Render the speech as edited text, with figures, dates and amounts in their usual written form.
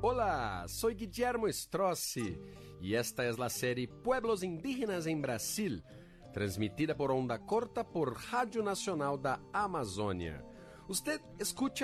Hola, soy Guillermo Strossi y esta es la serie Pueblos Indígenas en Brasil, transmitida por onda corta por Rádio Nacional da Amazônia. Usted escucha